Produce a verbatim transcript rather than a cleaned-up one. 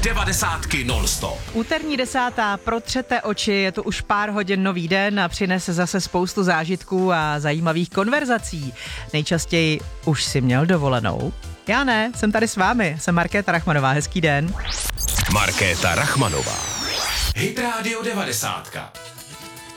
devadesátky non-stop. Úterní desátá, protřete oči, je tu už pár hodin nový den a přinese zase spoustu zážitků a zajímavých konverzací. Nejčastěji už si měl dovolenou? Já ne, jsem tady s vámi, jsem Markéta Rachmanová, hezký den. Markéta Rachmanová. Hit Radio devadesátka.